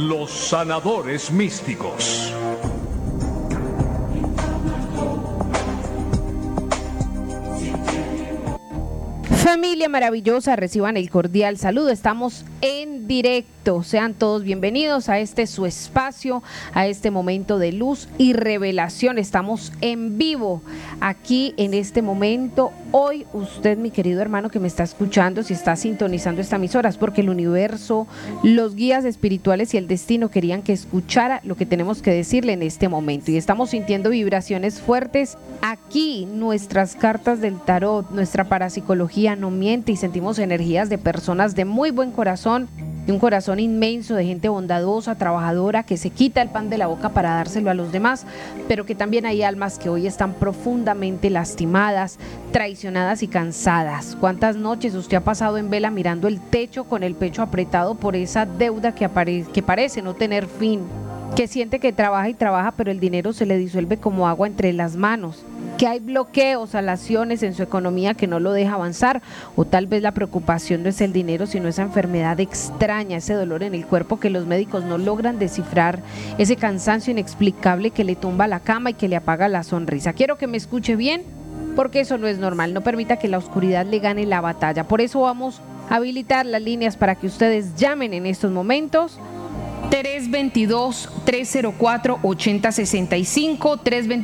los sanadores místicos. Familia maravillosa, reciban el cordial saludo. Estamos en directo. Sean todos bienvenidos a este su espacio, a este momento de luz y revelación. Estamos en vivo aquí en este momento. Hoy usted, mi querido hermano que me está escuchando, si está sintonizando esta emisora, es porque el universo, los guías espirituales y el destino querían que escuchara lo que tenemos que decirle en este momento. Y estamos sintiendo vibraciones fuertes aquí. Nuestras cartas del tarot, nuestra parapsicología no miente y sentimos energías de personas de muy buen corazón, de un corazón inmenso, de gente bondadosa, trabajadora, que se quita el pan de la boca para dárselo a los demás, pero que también hay almas que hoy están profundamente lastimadas, traicionadas y cansadas. ¿Cuántas noches usted ha pasado en vela mirando el techo con el pecho apretado por esa deuda que parece no tener fin? Que siente que trabaja y trabaja, pero el dinero se le disuelve como agua entre las manos. Que hay bloqueos, alaciones en su economía que no lo deja avanzar, o tal vez la preocupación no es el dinero, sino esa enfermedad extraña, ese dolor en el cuerpo que los médicos no logran descifrar, ese cansancio inexplicable que le tumba la cama y que le apaga la sonrisa. Quiero que me escuche bien, porque eso no es normal. No permita que la oscuridad le gane la batalla. Por eso vamos a habilitar las líneas para que ustedes llamen en estos momentos. 322-304-8065,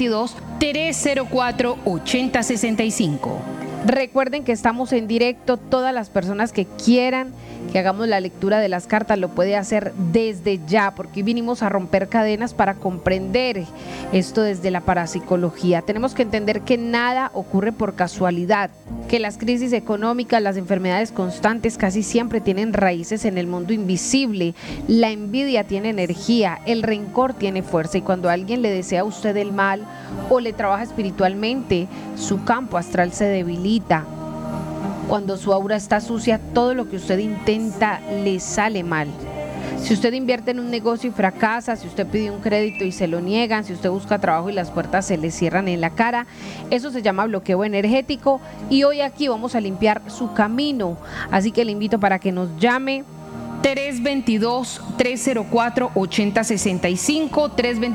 322-304-8065. Recuerden que estamos en directo. Todas las personas que quieran que hagamos la lectura de las cartas lo puede hacer desde ya, porque vinimos a romper cadenas para comprender esto desde la parapsicología. Tenemos que entender que nada ocurre por casualidad, que las crisis económicas, las enfermedades constantes casi siempre tienen raíces en el mundo invisible. La envidia tiene energía, el rencor tiene fuerza, y cuando alguien le desea a usted el mal o le trabaja espiritualmente, su campo astral se debilita. Cuando su aura está sucia, todo lo que usted intenta le sale mal. Si usted invierte en un negocio y fracasa, si usted pide un crédito y se lo niegan, si usted busca trabajo y las puertas se le cierran en la cara, eso se llama bloqueo energético, y hoy aquí vamos a limpiar su camino. Así que le invito para que nos llame. 322-304-8065,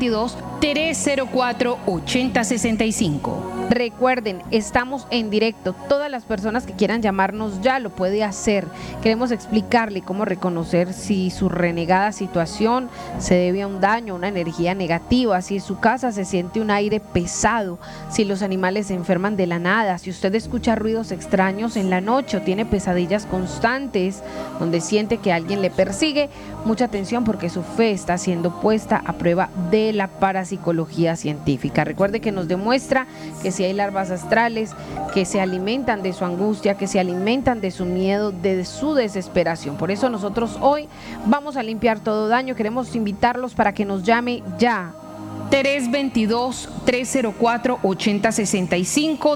322-304-8065. Recuerden, estamos en directo. Todas las personas que quieran llamarnos ya lo puede hacer. Queremos explicarle cómo reconocer si su renegada situación se debe a un daño, a una energía negativa, si en su casa se siente un aire pesado, si los animales se enferman de la nada, si usted escucha ruidos extraños en la noche o tiene pesadillas constantes donde siente que alguien le persigue. Mucha atención, porque su fe está siendo puesta a prueba de la parapsicología científica. Recuerde que nos demuestra que si hay larvas astrales que se alimentan de su angustia, que se alimentan de su miedo, de su desesperación. Por eso nosotros hoy vamos a limpiar todo daño. Queremos invitarlos para que nos llame ya. 322-304-8065,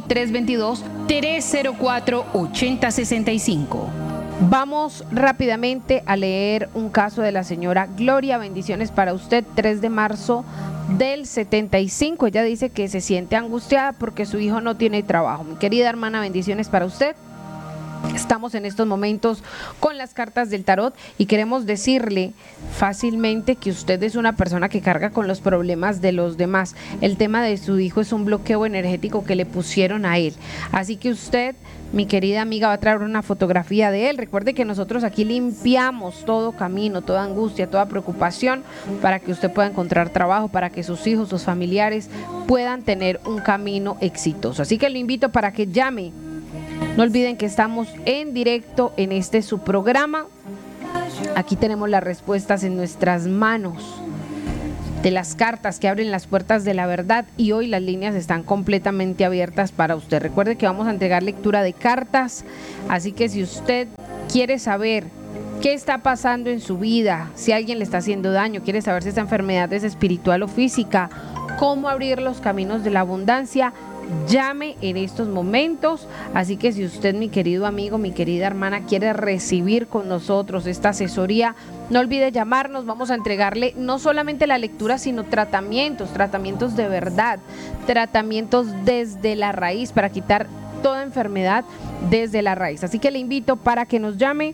322-304-8065. Vamos rápidamente a leer un caso de la señora Gloria. Bendiciones para usted. 3 de marzo del 75. Ella dice que se siente angustiada porque su hijo no tiene trabajo. Mi querida hermana, bendiciones para usted. Estamos en estos momentos con las cartas del tarot y queremos decirle fácilmente que usted es una persona que carga con los problemas de los demás. El tema de su hijo es un bloqueo energético que le pusieron a él. Así que usted, mi querida amiga, va a traer una fotografía de él. Recuerde que nosotros aquí limpiamos todo camino, toda angustia, toda preocupación, para que usted pueda encontrar trabajo, para que sus hijos, sus familiares puedan tener un camino exitoso. Así que lo invito para que llame. No olviden que estamos en directo en este su programa. Aquí tenemos las respuestas en nuestras manos de las cartas que abren las puertas de la verdad, y hoy las líneas están completamente abiertas para usted. Recuerde que vamos a entregar lectura de cartas, así que si usted quiere saber qué está pasando en su vida, si alguien le está haciendo daño, quiere saber si esta enfermedad es espiritual o física, cómo abrir los caminos de la abundancia, llame en estos momentos. Así que si usted, mi querido amigo, mi querida hermana, quiere recibir con nosotros esta asesoría, no olvide llamarnos. Vamos a entregarle no solamente la lectura, sino tratamientos de verdad, tratamientos desde la raíz para quitar toda enfermedad desde la raíz. Así que le invito para que nos llame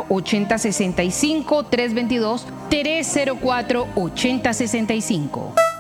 322-304-8065, 322-304-8065.